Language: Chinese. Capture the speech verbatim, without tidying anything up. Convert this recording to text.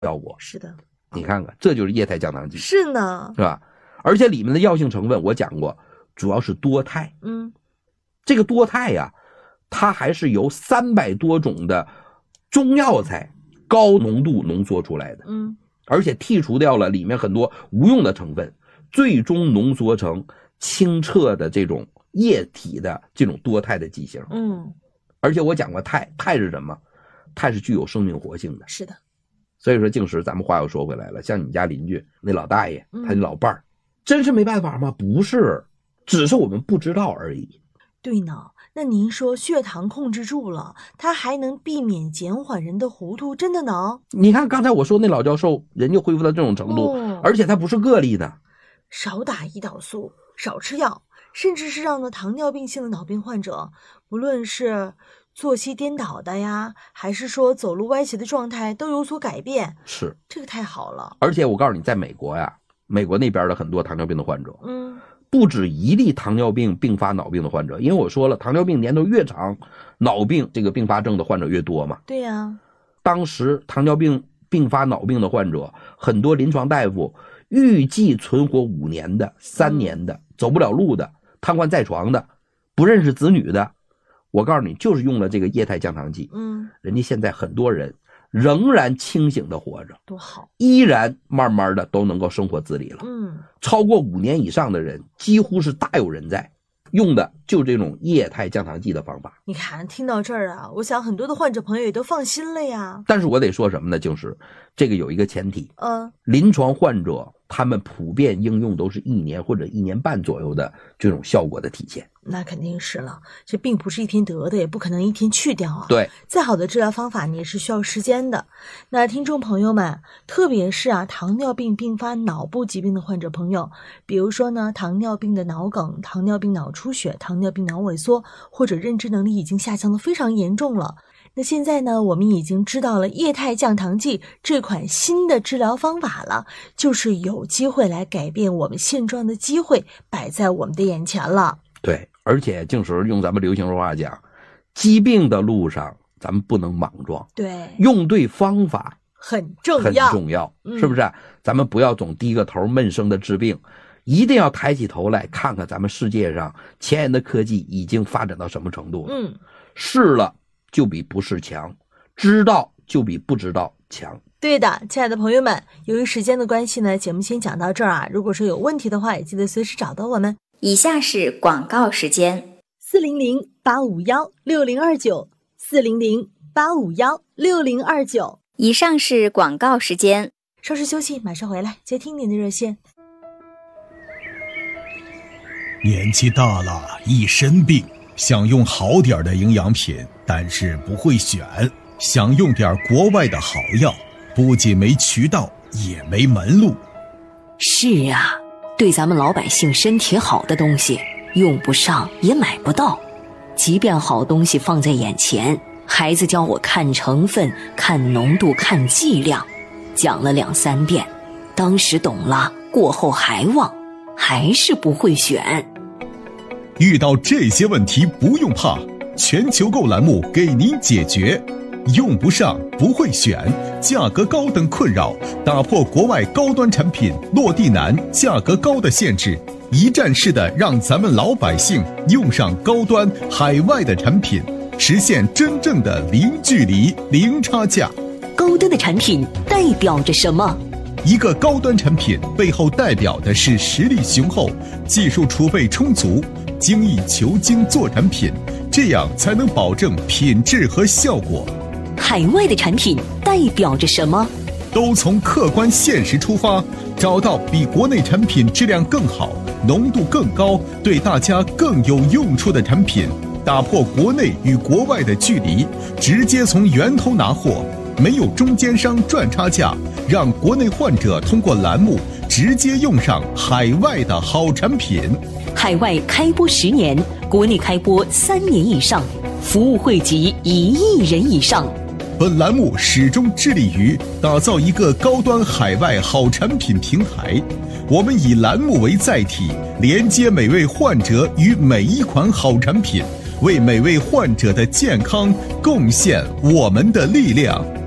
效果。 是的， 你看看，这就是液态降糖剂。 是呢， 是吧？而且里面的药性成分我讲过，主要是多肽。 嗯， 这个多肽呀、啊，它还是由三百多种的中药材高浓度浓缩出来的。 嗯， 而且剔除掉了里面很多无用的成分，最终浓缩成清澈的这种液体的这种多肽的剂型。 嗯， 而且我讲过肽，肽是什么？肽是具有生命活性的。 是的。 所以说静时咱们话又说回来了，像你家邻居那老大爷， 嗯、 他的老伴儿，真是没办法吗？不是，只是我们不知道而已。 对呢，那您说血糖控制住了，它还能避免减缓人的糊涂，真的能？ 你看刚才我说那老教授，人就恢复到这种程度， 哦、 而且他不是个例的。 少打胰岛素，少吃药，甚至是让呢糖尿病性的脑病患者，不论是作息颠倒的呀，还是说走路歪斜的状态都有所改变。 是， 这个太好了。 而且我告诉你，在美国呀，美国那边的很多糖尿病的患者， 嗯， 不止一例糖尿病并发脑病的患者，因为我说了，糖尿病年头越长，脑病这个并发症的患者越多嘛。 对呀、啊， 当时糖尿病并发脑病的患者，很多临床大夫预计存活五年的、三年的、走不了路的、瘫痪在床的、不认识子女的。我告诉你，就是用了这个液态降糖剂， 嗯， 人家现在很多人仍然清醒的活着， 多好， 依然慢慢的都能够生活自理了。 嗯， 超过五年以上的人几乎是大有人在，用的就这种液态降糖剂的方法。 你看，听到这儿啊，我想很多的患者朋友也都放心了呀。 但是我得说什么呢？就是这个有一个前提， 嗯， 临床患者他们普遍应用都是一年或者一年半左右的这种效果的体现。 那肯定是了，这并不是一天得的，也不可能一天去掉啊。 对， 再好的治疗方法你也是需要时间的。那听众朋友们，特别是啊糖尿病并发脑部疾病的患者朋友，比如说呢糖尿病的脑梗、糖尿病脑出血、糖尿病脑萎缩，或者认知能力已经下降的非常严重了。那现在呢，我们已经知道了液态降糖剂这款新的治疗方法了，就是有机会来改变我们现状的机会摆在我们的眼前了。 对，而且静时用咱们流行说话讲，疾病的路上咱们不能莽撞， 对， 用对方法很重要， 很重要， 嗯、 是不是？咱们不要总低个头闷声的治病，一定要抬起头来看看咱们世界上前沿的科技已经发展到什么程度了。 嗯， 试了就比不试强，知道就比不知道强。 对的，亲爱的朋友们，由于时间的关系呢，节目先讲到这儿啊。如果说有问题的话，也记得随时找到我们。 以下是广告时间： 四零零八五幺六零二九，四零零八五幺六零二九。 以上是广告时间。 稍事休息，马上回来接听您的热线。 年纪大了，一身病，想用好点的营养品，但是不会选，想用点国外的好药，不仅没渠道，也没门路。 是啊，对咱们老百姓身体好的东西，用不上也买不到。即便好东西放在眼前，孩子教我看成分、看浓度、看剂量，讲了两三遍，当时懂了，过后还忘，还是不会选。 遇到这些问题不用怕，全球购栏目给您解决。用不上、不会选、价格高等困扰，打破国外高端产品落地难、价格高的限制，一站式的让咱们老百姓用上高端海外的产品，实现真正的零距离、零差价。 高端的产品代表着什么？ 一个高端产品背后代表的是实力雄厚、技术储备充足、精益求精做产品，这样才能保证品质和效果。 海外的产品代表着什么？ 都从客观现实出发，找到比国内产品质量更好、浓度更高、对大家更有用处的产品，打破国内与国外的距离，直接从源头拿货，没有中间商赚差价，让国内患者通过栏目直接用上海外的好产品。 海外开播十年，国内开播三年以上，服务惠及一亿人以上。 本栏目始终致力于打造一个高端海外好产品平台，我们以栏目为载体，连接每位患者与每一款好产品，为每位患者的健康贡献我们的力量。